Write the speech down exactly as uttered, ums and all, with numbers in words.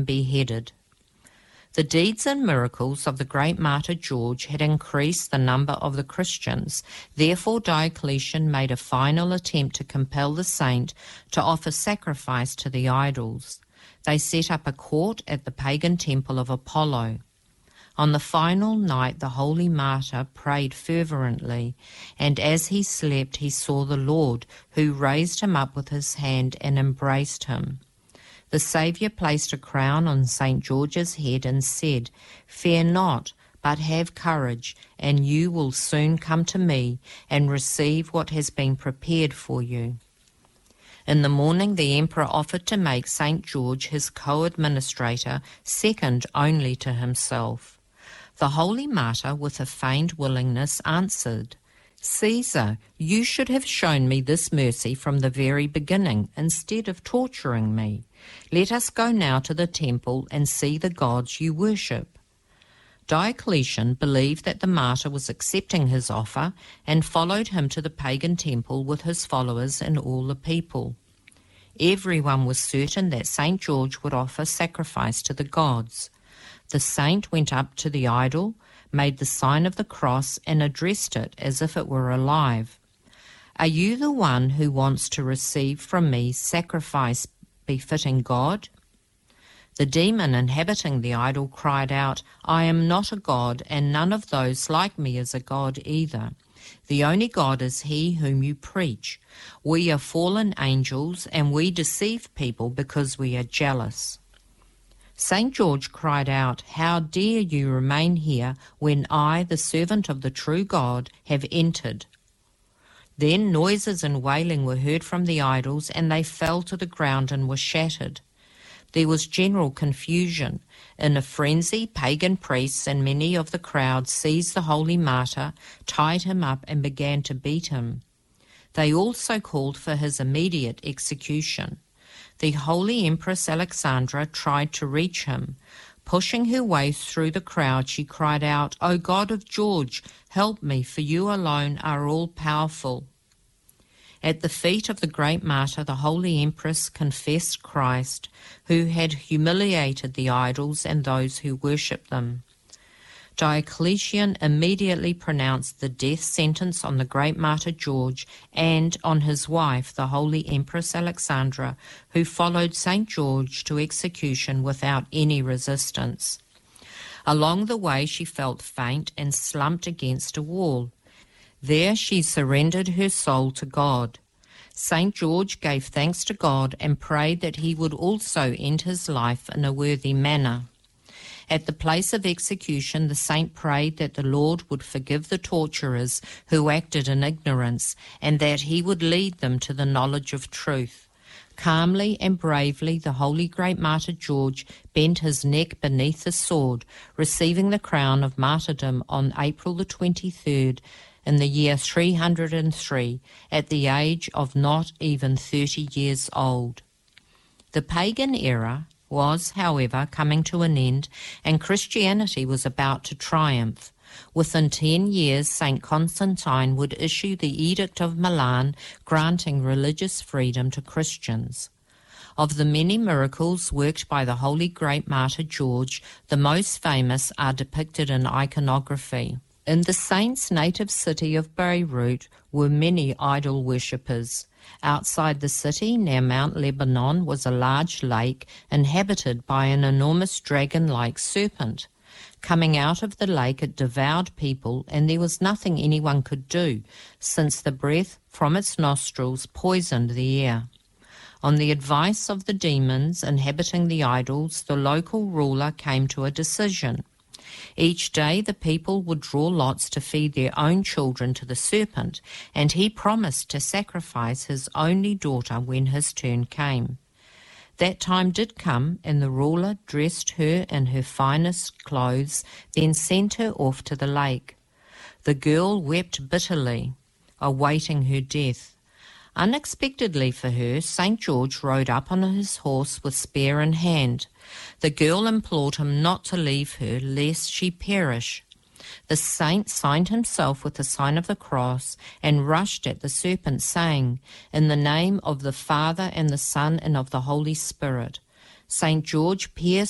and beheaded. The deeds and miracles of the great martyr George had increased the number of the Christians. Therefore Diocletian made a final attempt to compel the saint to offer sacrifice to the idols. They set up a court at the pagan temple of Apollo. On the final night the holy martyr prayed fervently, and as he slept he saw the Lord, who raised him up with his hand and embraced him. The Saviour placed a crown on Saint George's head and said, "Fear not, but have courage, and you will soon come to me and receive what has been prepared for you." In the morning the Emperor offered to make Saint George his co-administrator, second only to himself. The holy martyr, with a feigned willingness, answered, "Caesar, you should have shown me this mercy from the very beginning, instead of torturing me. Let us go now to the temple and see the gods you worship." Diocletian believed that the martyr was accepting his offer and followed him to the pagan temple with his followers and all the people. Everyone was certain that Saint George would offer sacrifice to the gods. The saint went up to the idol, made the sign of the cross, and addressed it as if it were alive. "Are you the one who wants to receive from me sacrifice befitting God?" The demon inhabiting the idol cried out, "I am not a god, and none of those like me is a god either. The only God is he whom you preach. We are fallen angels, and we deceive people because we are jealous." Saint George cried out, "How dare you remain here when I, the servant of the true God, have entered?" Then noises and wailing were heard from the idols, and they fell to the ground and were shattered. There was general confusion. In a frenzy, pagan priests and many of the crowd seized the holy martyr, tied him up, and began to beat him. They also called for his immediate execution. The holy Empress Alexandra tried to reach him. Pushing her way through the crowd, she cried out, "O God of George, help me, for you alone are all-powerful." At the feet of the great martyr, the holy Empress confessed Christ, who had humiliated the idols and those who worshipped them. Diocletian immediately pronounced the death sentence on the great martyr George and on his wife, the holy Empress Alexandra, who followed Saint George to execution without any resistance. Along the way she felt faint and slumped against a wall. There she surrendered her soul to God. Saint George gave thanks to God and prayed that he would also end his life in a worthy manner. At the place of execution, the saint prayed that the Lord would forgive the torturers who acted in ignorance, and that he would lead them to the knowledge of truth. Calmly and bravely, the holy great martyr George bent his neck beneath the sword, receiving the crown of martyrdom on April the twenty-third in the year three hundred three, at the age of not even thirty years old. The pagan era was, however, coming to an end, and Christianity was about to triumph. Within ten years, Saint Constantine would issue the Edict of Milan, granting religious freedom to Christians. Of the many miracles worked by the holy great martyr George, the most famous are depicted in iconography. In the saint's native city of Beirut were many idol worshippers. Outside the city, near Mount Lebanon, was a large lake inhabited by an enormous dragon-like serpent. Coming out of the lake, it devoured people, and there was nothing anyone could do, since the breath from its nostrils poisoned the air. On the advice of the demons inhabiting the idols, the local ruler came to a decision. Each day the people would draw lots to feed their own children to the serpent, and he promised to sacrifice his only daughter when his turn came. That time did come, and the ruler dressed her in her finest clothes, then sent her off to the lake. The girl wept bitterly, awaiting her death. Unexpectedly for her, Saint George rode up on his horse with spear in hand. The girl implored him not to leave her, lest she perish. The saint signed himself with the sign of the cross and rushed at the serpent, saying, "In the name of the Father and the Son and of the Holy Spirit." Saint George pierced